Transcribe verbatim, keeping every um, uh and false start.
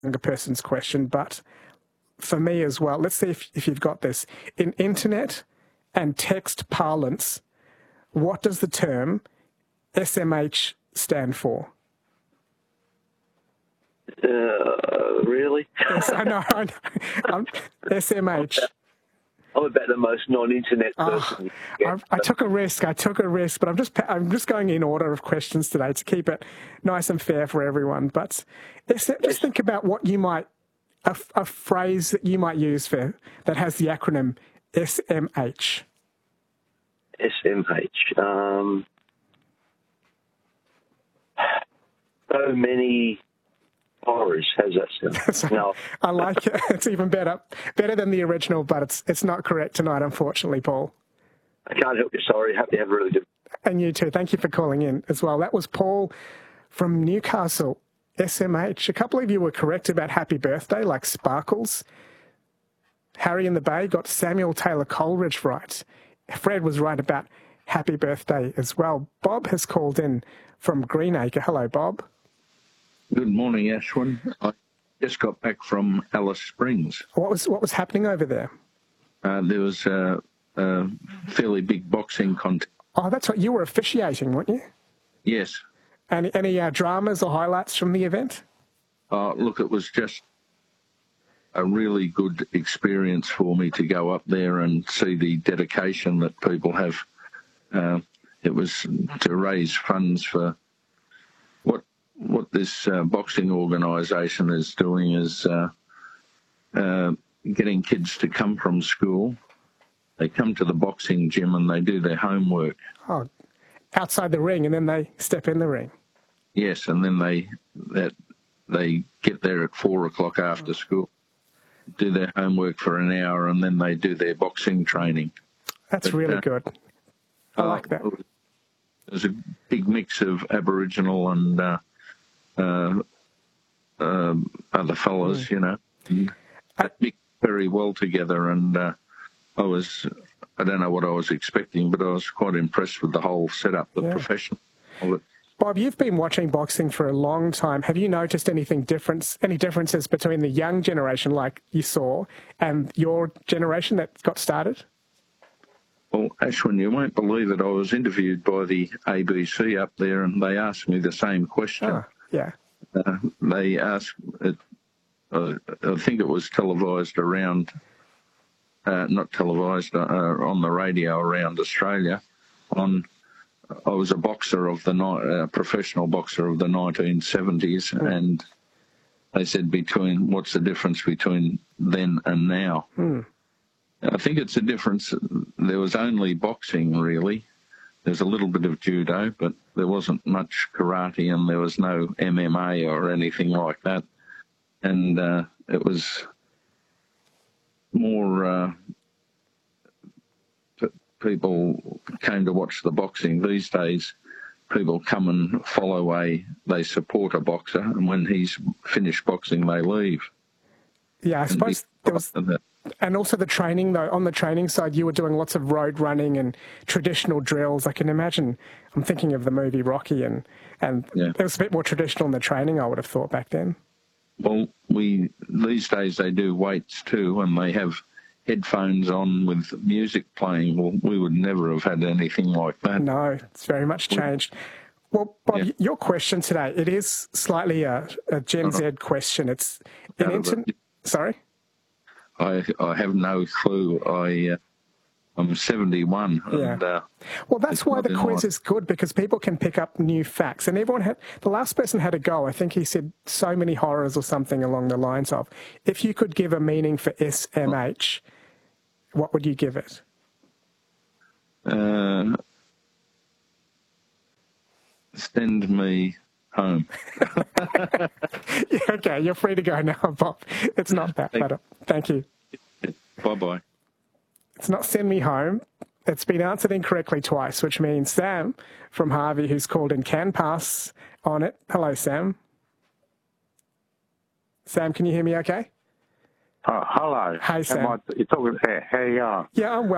younger person's question, but for me as well, let's see if, if you've got this. In internet and text parlance, what does the term S M H stand for? Uh, really? Yes, I know. I know. Um, S M H. I'm about the most non-internet person. Oh, I, I took a risk. I took a risk, but I'm just I'm just going in order of questions today to keep it nice and fair for everyone. But just think about what you might a, a phrase that you might use for that has the acronym S M H. S M H. Um, so many horrors. How's that sound? No. I like it. It's even better, better than the original, but it's it's not correct tonight, unfortunately, Paul. I can't help you. Sorry. Happy to have a really good. And you too. Thank you for calling in as well. That was Paul from Newcastle. S M H. A couple of you were correct about happy birthday, like Sparkles. Harry in the Bay got Samuel Taylor Coleridge right. Fred was right about happy birthday as well. Bob has called in from Greenacre. Hello, Bob. Good morning, Ashwin. I just got back from Alice Springs. What was what was happening over there? Uh, there was a, a fairly big boxing contest. Oh, that's right. You were officiating, weren't you? Yes. Any, any uh, dramas or highlights from the event? Uh, look, it was just a really good experience for me to go up there and see the dedication that people have. Uh, it was to raise funds for what what this uh, boxing organisation is doing is uh, uh, getting kids to come from school. They come to the boxing gym and they do their homework. Oh, outside the ring, and then they step in the ring. Yes, and then they that they get there at four o'clock after school, do their homework for an hour, and then they do their boxing training. That's but, really uh, good. I uh, like that. There's a big mix of Aboriginal and uh, uh, uh, other fellas, mm. you know. They mix very well together, and uh, I was, I don't know what I was expecting, but I was quite impressed with the whole setup, the yeah. profession of it. Bob, you've been watching boxing for a long time. Have you noticed anything different, any differences between the young generation, like you saw, and your generation that got started? Well, Ashwin, you won't believe it. I was interviewed by the A B C up there, and they asked me the same question. Oh, yeah. Uh, they asked, it, uh, I think it was televised around, uh, not televised, uh, on the radio around Australia, on... I was a boxer of the uh, professional boxer of the nineteen seventies, mm. and they said, between what's the difference between then and now? Mm. I think it's a difference. There was only boxing, really. There's a little bit of judo, but there wasn't much karate, and there was no M M A or anything like that. And uh, it was more... Uh, people came to watch the boxing. These days, people come and follow a, they support a boxer, and when he's finished boxing, they leave. Yeah, I suppose there was, and also the training, though, on the training side, you were doing lots of road running and traditional drills. I can imagine, I'm thinking of the movie Rocky, and, and yeah. it was a bit more traditional in the training, I would have thought, back then. Well, we, these days they do weights too, and they have headphones on with music playing. Well, we would never have had anything like that. No, it's very much changed. Well, Bob, yeah. your question today, it is slightly a, a Gen Z question. It's an internet... Sorry? I I have no clue. I, uh, I'm seventy-one. Yeah. And, uh, well, that's why the quiz is good, because people can pick up new facts. And everyone had... The last person had a go. I think he said so many horrors or something along the lines of, if you could give a meaning for S M H, what would you give it? Uh, send me home. Yeah, okay, you're free to go now, Bob. It's not that better. Thank you. Bye-bye. It's not send me home. It's been answered incorrectly twice, which means Sam from Harvey, who's called in, can pass on it. Hello, Sam. Sam, can you hear me okay? Uh, hello. Hey, Sam. I, you're talking, how, how you going? Yeah, I'm well.